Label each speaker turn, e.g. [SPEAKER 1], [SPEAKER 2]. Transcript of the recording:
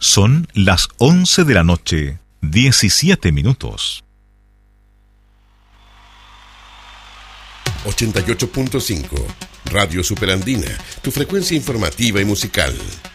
[SPEAKER 1] Son las 11 de la noche, 17 minutos.
[SPEAKER 2] 88.5 Radio Superandina, tu frecuencia informativa y musical.